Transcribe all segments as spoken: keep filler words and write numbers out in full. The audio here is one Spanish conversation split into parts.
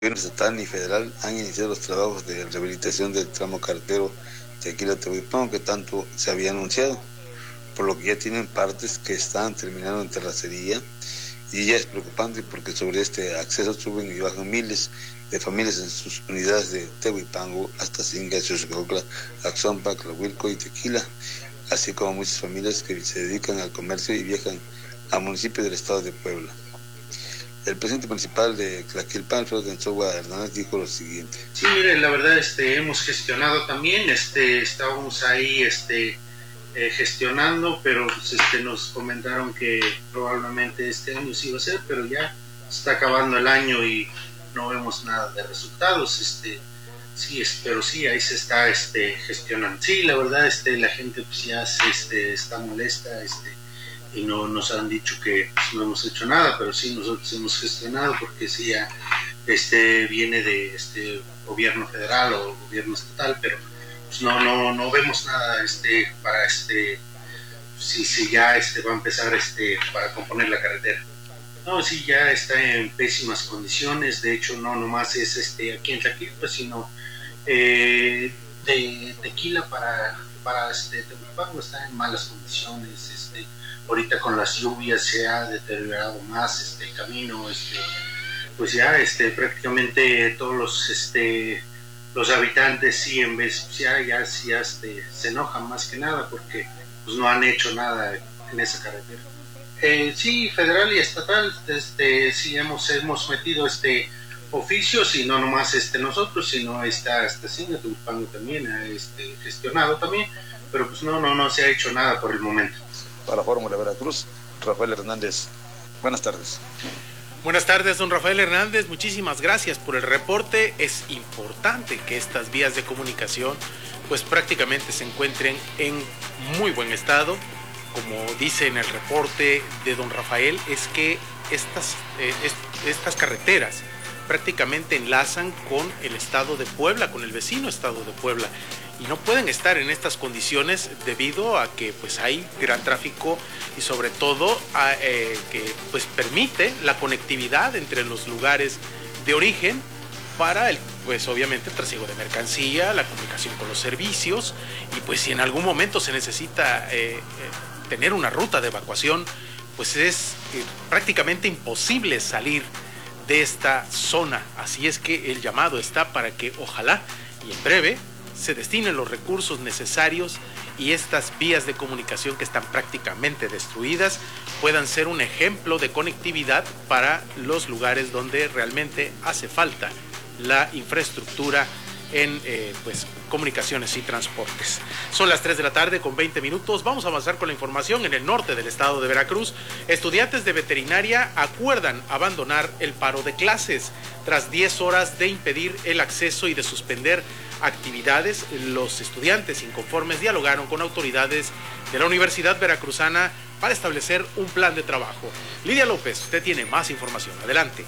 El gobierno estatal y federal han iniciado los trabajos de rehabilitación del tramo carretero Tequila-Tehuipango que tanto se había anunciado, por lo que ya tienen partes que están terminando en terracería y ya es preocupante porque sobre este acceso suben y bajan miles de familias en sus unidades de Tehuipango hasta Singa, Xochicocla, Axompa, Tlahuilco y Tequila, así como muchas familias que se dedican al comercio y viajan a municipios del estado de Puebla. El presidente municipal de Tlaquilpan, Alfredo Denzowa Hernández, dijo lo siguiente. Sí, mire, la verdad, este, hemos gestionado también, este, estábamos ahí, este, eh, gestionando, pero pues, este, nos comentaron que probablemente este año sí iba a ser, pero ya está acabando el año y no vemos nada de resultados, este, sí, es, pero sí, ahí se está, este, gestionando. Sí, la verdad, este, la gente pues ya se, este, está molesta, este, y no nos han dicho que pues, no hemos hecho nada, pero sí nosotros hemos gestionado porque sí ya este viene de este gobierno federal o gobierno estatal, pero pues no no no vemos nada este para este si si ya este va a empezar este para componer la carretera. No, sí ya está en pésimas condiciones, de hecho no nomás es este aquí en Tlaquilpa, sino eh, de Tequila para para este Tehuipango está en malas condiciones, este ahorita con las lluvias se ha deteriorado más este el camino, este pues ya este prácticamente todos los este los habitantes sí en vez ya ya, ya este, se enojan más que nada porque pues no han hecho nada en esa carretera. Eh, sí, federal y estatal, este sí hemos hemos metido este oficios y no nomás este nosotros, sino está hasta Singa, Tehuipango también ha este, gestionado también, pero pues no no no se ha hecho nada por el momento. Para Fórmula Veracruz, Rafael Hernández. Buenas tardes. Buenas tardes, don Rafael Hernández. Muchísimas gracias por el reporte. Es importante que estas vías de comunicación pues prácticamente se encuentren en muy buen estado. Como dice en el reporte de don Rafael, es que estas, eh, est- estas carreteras prácticamente enlazan con el estado de Puebla, con el vecino estado de Puebla. Y no pueden estar en estas condiciones debido a que pues hay gran tráfico y sobre todo a, eh, que pues permite la conectividad entre los lugares de origen para el pues obviamente el trasiego de mercancía, la comunicación con los servicios y pues si en algún momento se necesita eh, eh, tener una ruta de evacuación pues es eh, prácticamente imposible salir de esta zona. Así es que el llamado está para que ojalá y en breve se destinen los recursos necesarios y estas vías de comunicación que están prácticamente destruidas puedan ser un ejemplo de conectividad para los lugares donde realmente hace falta la infraestructura en eh, pues, comunicaciones y transportes. Son las tres de la tarde con veinte minutos. Vamos a avanzar con la información. En el norte del estado de Veracruz, estudiantes de veterinaria acuerdan abandonar el paro de clases. Tras diez horas de impedir el acceso y de suspender actividades, los estudiantes inconformes dialogaron con autoridades de la Universidad Veracruzana para establecer un plan de trabajo. Lidia López, usted tiene más información. Adelante.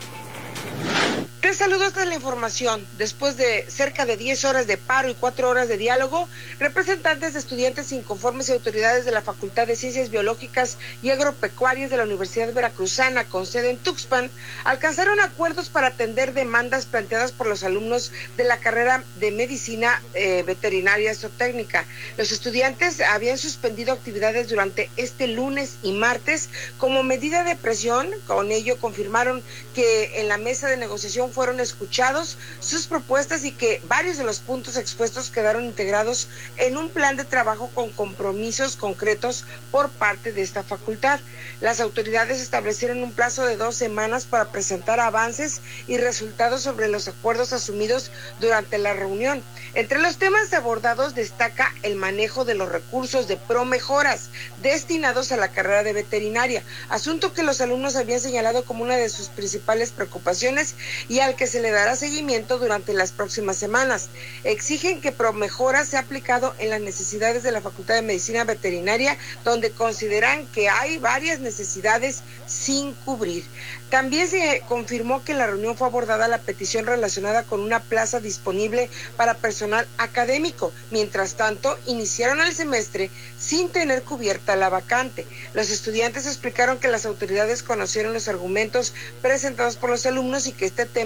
Tres saludos de la información. Después de cerca de diez horas de paro y cuatro horas de diálogo, representantes de estudiantes inconformes y autoridades de la Facultad de Ciencias Biológicas y Agropecuarias de la Universidad Veracruzana, con sede en Tuxpan, alcanzaron acuerdos para atender demandas planteadas por los alumnos de la carrera de Medicina eh, Veterinaria Zootécnica. Los estudiantes habían suspendido actividades durante este lunes y martes como medida de presión. Con ello confirmaron que en la mesa de negociación fueron escuchados sus propuestas y que varios de los puntos expuestos quedaron integrados en un plan de trabajo con compromisos concretos por parte de esta facultad. Las autoridades establecieron un plazo de dos semanas para presentar avances y resultados sobre los acuerdos asumidos durante la reunión. Entre los temas abordados destaca el manejo de los recursos de promejoras destinados a la carrera de veterinaria, asunto que los alumnos habían señalado como una de sus principales preocupaciones y al que se le dará seguimiento durante las próximas semanas. Exigen que Promejora sea aplicado en las necesidades de la Facultad de Medicina Veterinaria, donde consideran que hay varias necesidades sin cubrir. También se confirmó que en la reunión fue abordada la petición relacionada con una plaza disponible para personal académico. Mientras tanto, iniciaron el semestre sin tener cubierta la vacante. Los estudiantes explicaron que las autoridades conocieron los argumentos presentados por los alumnos y que este tema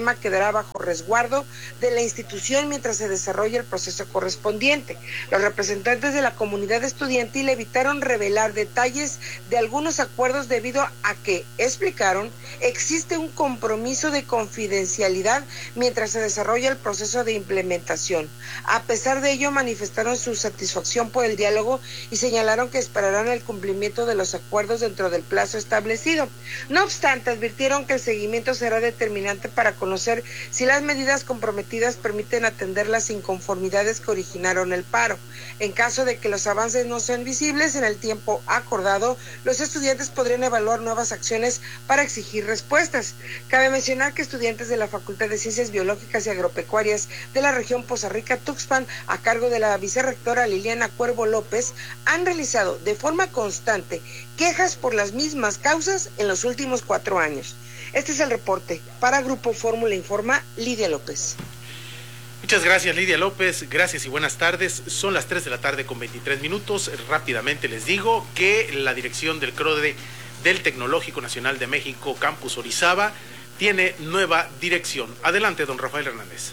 sistema quedará bajo resguardo de la institución mientras se desarrolla el proceso correspondiente. Los representantes de la comunidad estudiantil evitaron revelar detalles de algunos acuerdos debido a que, explicaron, existe un compromiso de confidencialidad mientras se desarrolla el proceso de implementación. A pesar de ello, manifestaron su satisfacción por el diálogo y señalaron que esperarán el cumplimiento de los acuerdos dentro del plazo establecido. No obstante, advirtieron que el seguimiento será determinante para conocer si las medidas comprometidas permiten atender las inconformidades que originaron el paro. En caso de que los avances no sean visibles en el tiempo acordado, los estudiantes podrían evaluar nuevas acciones para exigir respuestas. Cabe mencionar que estudiantes de la Facultad de Ciencias Biológicas y Agropecuarias de la región Poza Rica Tuxpan, a cargo de la vicerrectora Liliana Cuervo López, han realizado de forma constante quejas por las mismas causas en los últimos cuatro años. Este es el reporte. Para Grupo Fórmula Informa, Lidia López. Muchas gracias, Lidia López. Gracias y buenas tardes. Son las tres de la tarde con veintitrés minutos. Rápidamente les digo que la dirección del CRODE del Tecnológico Nacional de México, Campus Orizaba, tiene nueva dirección. Adelante, don Rafael Hernández.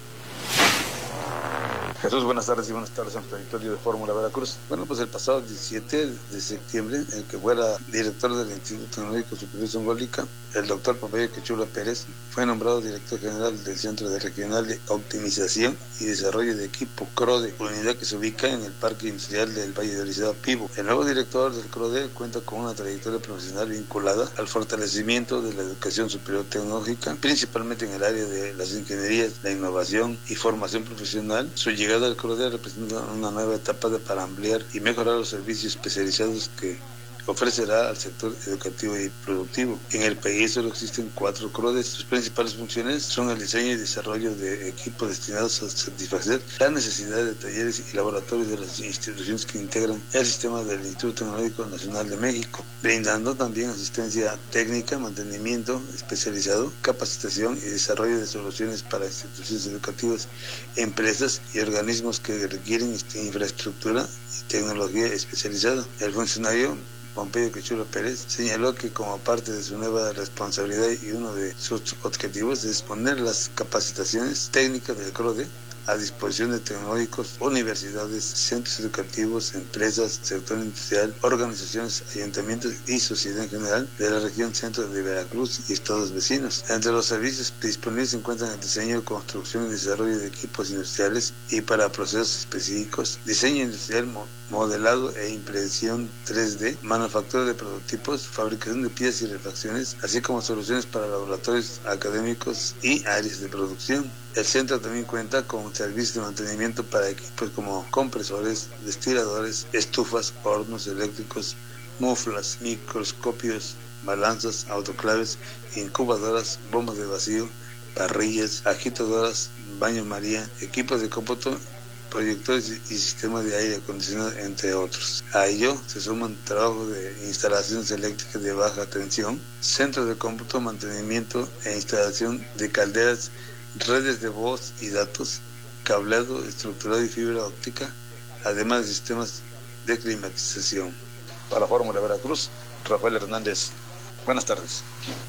Jesús, buenas tardes y buenas tardes al territorio de Fórmula Veracruz. Bueno, pues el pasado diecisiete de septiembre, el que fuera director del Instituto Tecnológico Superior Zongólica, el doctor Pompeyo Quechula Pérez, fue nombrado director general del Centro de Regional de Optimización y Desarrollo de Equipo CRODE, unidad que se ubica en el Parque Industrial del Valle de Orizaba, Pivo. El nuevo director del CRODE cuenta con una trayectoria profesional vinculada al fortalecimiento de la educación superior tecnológica, principalmente en el área de las ingenierías, la innovación y formación profesional. Su llegada al CRODE representa una nueva etapa de, para ampliar y mejorar los servicios especializados que ofrecerá al sector educativo y productivo. En el país solo existen cuatro CRODES. Sus principales funciones son el diseño y desarrollo de equipos destinados a satisfacer la necesidad de talleres y laboratorios de las instituciones que integran el sistema del Instituto Tecnológico Nacional de México, brindando también asistencia técnica, mantenimiento especializado, capacitación y desarrollo de soluciones para instituciones educativas, empresas y organismos que requieren infraestructura y tecnología especializada. El funcionario Pompeyo Quechula Pérez señaló que como parte de su nueva responsabilidad y uno de sus objetivos es poner las capacitaciones técnicas del CRODE a disposición de tecnológicos, universidades, centros educativos, empresas, sector industrial, organizaciones, ayuntamientos y sociedad en general de la región centro de Veracruz y estados vecinos. Entre los servicios disponibles se encuentran el diseño, construcción y desarrollo de equipos industriales y para procesos específicos, diseño industrial, modelado e impresión tres D, manufactura de prototipos, fabricación de piezas y refacciones, así como soluciones para laboratorios académicos y áreas de producción. El centro también cuenta con servicios de mantenimiento para equipos como compresores, destiladores, estufas, hornos eléctricos, muflas, microscopios, balanzas, autoclaves, incubadoras, bombas de vacío, parrillas, agitadoras, baño María, equipos de cómputo, proyectores y sistemas de aire acondicionado, entre otros. A ello se suman trabajos de instalaciones eléctricas de baja tensión, centros de cómputo, mantenimiento e instalación de calderas, redes de voz y datos, cableado estructurado y fibra óptica, además de sistemas de climatización. Para Fórmula Veracruz, Rafael Hernández. Buenas tardes.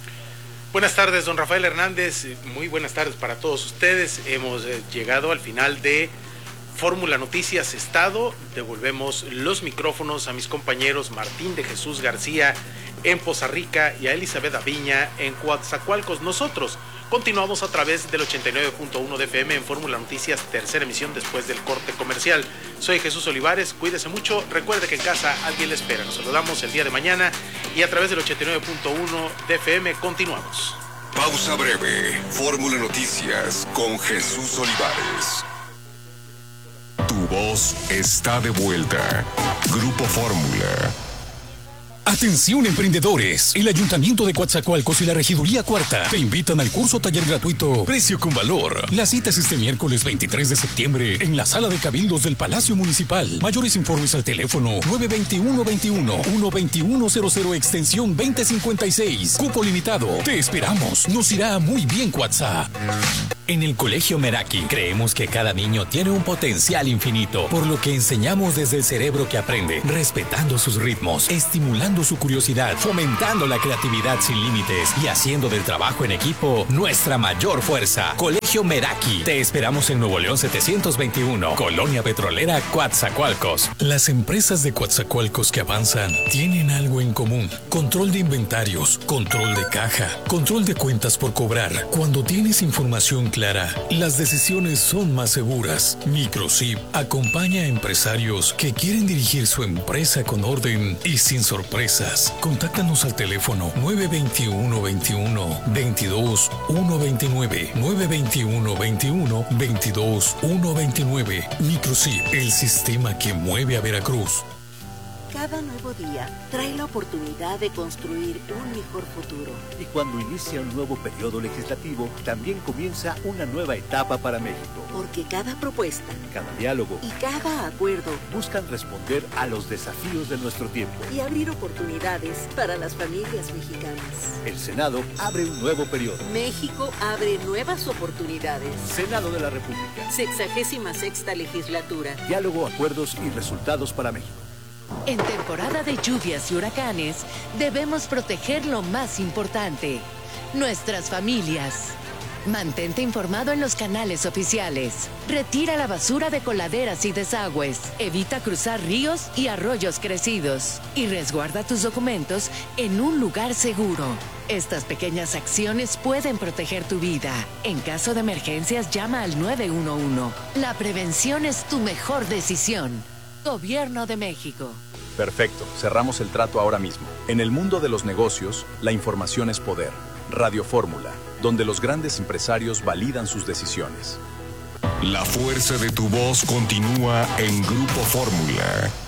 Buenas tardes, don Rafael Hernández. Muy buenas tardes para todos ustedes. Hemos eh, llegado al final de Fórmula Noticias Estado. Devolvemos los micrófonos a mis compañeros Martín de Jesús García en Poza Rica y a Elizabeth Aviña en Coatzacoalcos. Nosotros continuamos a través del ochenta y nueve punto uno de F M en Fórmula Noticias, tercera emisión después del corte comercial. Soy Jesús Olivares, cuídese mucho, recuerde que en casa alguien le espera. Nos saludamos el día de mañana y a través del ochenta y nueve punto uno de F M continuamos. Pausa breve, Fórmula Noticias con Jesús Olivares. Tu voz está de vuelta. Grupo Fórmula. Atención emprendedores, el Ayuntamiento de Coatzacoalcos y la Regiduría Cuarta te invitan al curso taller gratuito Precio con Valor. La cita es este miércoles veintitrés de septiembre en la Sala de Cabildos del Palacio Municipal. Mayores informes al teléfono nueve dos uno, veintiuno, uno veintiuno cero cero extensión veinte cincuenta y seis. Cupo limitado. Te esperamos. Nos irá muy bien, Coatza. En el Colegio Meraki creemos que cada niño tiene un potencial infinito, por lo que enseñamos desde el cerebro que aprende, respetando sus ritmos, estimulando su curiosidad, fomentando la creatividad sin límites y haciendo del trabajo en equipo nuestra mayor fuerza. Colegio Meraki. Te esperamos en Nuevo León setecientos veintiuno, Colonia Petrolera, Coatzacoalcos. Las empresas de Coatzacoalcos que avanzan tienen algo en común: control de inventarios, control de caja, control de cuentas por cobrar. Cuando tienes información clara, las decisiones son más seguras. Microsip acompaña a empresarios que quieren dirigir su empresa con orden y sin sorpresas. Contáctanos al teléfono nueve veintiuno veintiuno veintidós ciento veintinueve, nueve veintiuno veintiuno veintidós ciento veintinueve. Microsip, el sistema que mueve a Veracruz. Cada nuevo día trae la oportunidad de construir un mejor futuro. Y cuando inicia un nuevo periodo legislativo, también comienza una nueva etapa para México. Porque cada propuesta, cada diálogo y cada acuerdo buscan responder a los desafíos de nuestro tiempo y abrir oportunidades para las familias mexicanas. El Senado abre un nuevo periodo. México abre nuevas oportunidades. Senado de la República. Sexagésima sexta legislatura. Diálogo, acuerdos y resultados para México. En temporada de lluvias y huracanes, debemos proteger lo más importante: nuestras familias. Mantente informado en los canales oficiales. Retira la basura de coladeras y desagües. Evita cruzar ríos y arroyos crecidos. Y resguarda tus documentos en un lugar seguro. Estas pequeñas acciones pueden proteger tu vida. En caso de emergencias, llama al nueve uno uno. La prevención es tu mejor decisión. Gobierno de México. Perfecto, cerramos el trato ahora mismo. En el mundo de los negocios, la información es poder. Radio Fórmula, donde los grandes empresarios validan sus decisiones. La fuerza de tu voz continúa en Grupo Fórmula.